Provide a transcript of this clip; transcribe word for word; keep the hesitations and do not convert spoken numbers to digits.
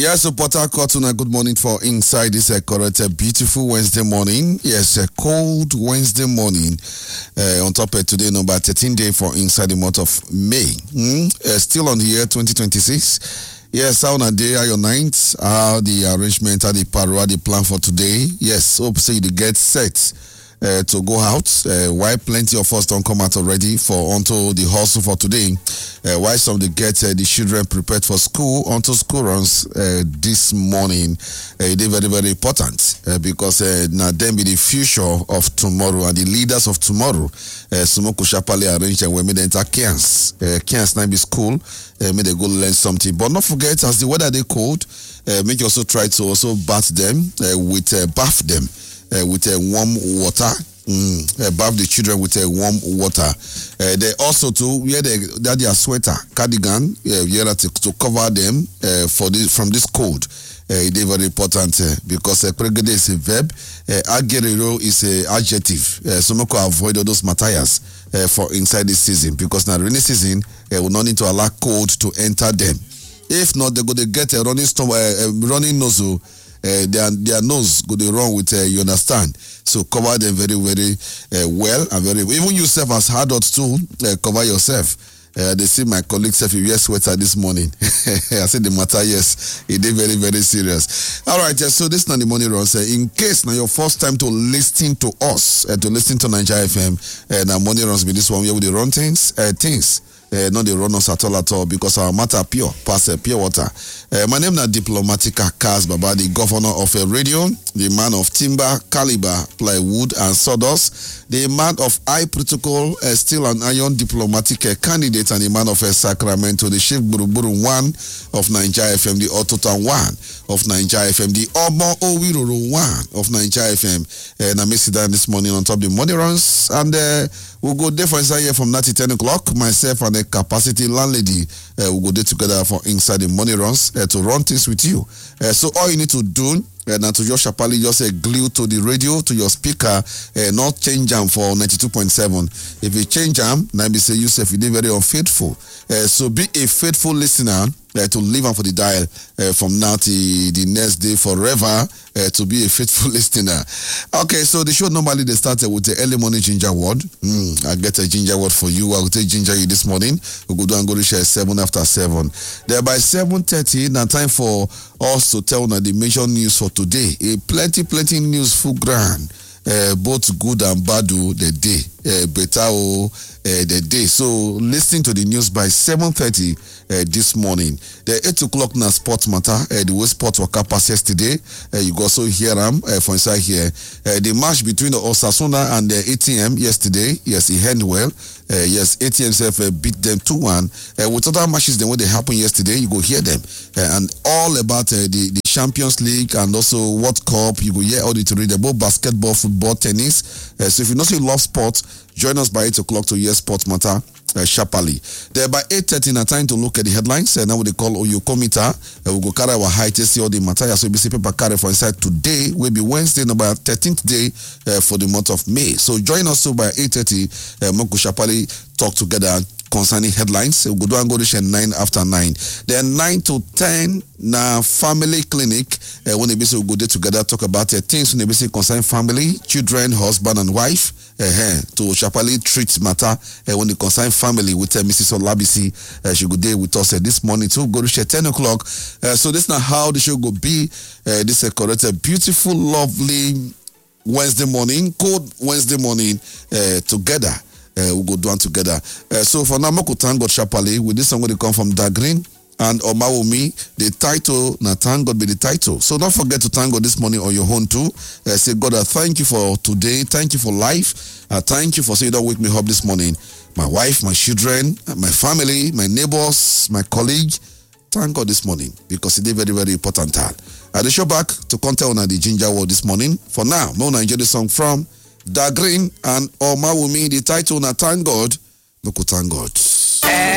Yes, so Port Harcourt, good morning for inside this uh, correct, uh, beautiful Wednesday morning. Yes, a uh, cold Wednesday morning. Uh, on top of today, number thirteen day for inside the month of May. Mm? Uh, still on the year twenty twenty-six. Yes, how on a day are your ninth? How the arrangement, how the parole, the plan for today? Yes, hope so you get set. Uh, to go out, uh, why plenty of us don't come out already for onto the hustle for today. Uh, why some they get uh, the children prepared for school onto school runs uh, this morning. Uh, it is very very important uh, because uh, now them be the future of tomorrow and the leaders of tomorrow. Sumoko Shapali arranged and we made enter Cairns. Uh, Cairns now be school. Uh, may they go learn something, but not forget as the weather they cold. Uh, make you also try to also bath them uh, with uh, bath them. Uh, with a uh, warm water, mm, uh, bath the children with a uh, warm water. Uh, they also to wear the, that their sweater, cardigan, uh, yeah, to, to cover them uh, for this from this cold. Uh, it is very important uh, because uh, pregede is a verb, uh, agerero is a adjective. Uh, so make avoid all those materials uh, for inside this season because now rainy season uh, will not need to allow cold to enter them. If not, they go to get a running storm, uh, uh, running nozzle. Uh, their, their nose go they wrong with uh, you understand, so cover them very very uh, well and very even yourself as adults too uh, cover yourself. Uh, they see my colleague self you wear sweater this morning. I said the matter yes it is very very serious. All right, uh, so this is not the morning runs. Uh, in case now your first time to listen to us uh, to listen to Nigeria F M, uh, now morning runs be this one where we run things uh, things. Uh, not the run us at all at all because our matter pure, pass uh, pure water. Uh, my name is Diplomatica Kaz Baba, the governor of a uh, radio, the man of timber, caliber, plywood, and sawdust, the man of high protocol, uh, steel and iron diplomatic uh, candidate, and the man of uh, Sacramento, the Chief Buruburu one of Nigeria F M, the Otota one of Nigeria F M, the Omo Owiroro one of Nigeria F M. And I may sit down this morning on top of the money runs, and uh, we'll go there for inside here from nine to ten o'clock. Myself and the capacity landlady uh, we'll go there together for inside the money runs uh, to run things with you. Uh, so all you need to do and uh, to your Shapali, just uh, glue to the radio, to your speaker, uh, not change them for ninety-two point seven. If you change them, now be say yourself, you did very unfaithful. Uh, so be a faithful listener uh, to live on for the dial uh, from now to the next day forever uh, to be a faithful listener. Okay, so the show normally they started with the early morning ginger word. Mm, I get a ginger word for you. I will take ginger you this morning. We'll go down and go to share seven after seven. There by seven thirty, now time for us to tell now the major news for today. A plenty, plenty news full grand. Uh, both good and bad oh, the day. Uh, better oh, uh, the day. So listen to the news by seven thirty uh, this morning. The eight o'clock now sports matter. Uh, the way sports were pass yesterday. Uh, you also hear them um, uh, from inside here. Uh, the match between the Osasuna and the A T M yesterday. Yes, it ended well. Uh, yes, A T M self uh, beat them two one. Uh, with other matches than what they happened yesterday, you go hear them. Uh, and all about uh, the, the Champions League and also World Cup. You go hear all the to read about basketball, football, tennis. Uh, so if you know you love sports, join us by eight o'clock to hear Sports Matter uh, sharply. There by eight thirty in a time to look at the headlines. And uh, now what they call Oyokomita. Uh, we'll go carry our height to see all the materials. So we see paper carry for inside today. Will be Wednesday, number thirteenth day uh, for the month of May. So join us so by eight thirty. Uh, Moko Shapali talk together concerning headlines. We'll go down and go to nine after nine. Then nine to ten na family clinic. Uh, when they basically go there together, talk about uh, things when they basically concern family, children, husband and wife. Uh, to Shapali treat matter uh, when they concern family with uh, Missus Olabisi. Uh, she go there with us uh, this morning too. Go to share ten o'clock. Uh, so this is not how the show go be. Uh, this is uh, correct, a beautiful, lovely Wednesday morning, cold Wednesday morning uh, together. Uh, we'll go down together. Uh, so for now, Moko thank God Shapali. With this song, going to come from Dagreen and Omawomi. The title, now thank God be the title. So don't forget to thank God this morning on your own too. Uh, say, God, I thank you for today. Thank you for life. I uh, thank you for saying you don't wake me up this morning. My wife, my children, my family, my neighbors, my colleague. Thank God this morning because it is very, very important. I will show back to contact on the ginger word this morning. For now, I'm going to enjoy the song from Dagreen and Omawumi. The title, na thank God. Moko thank God.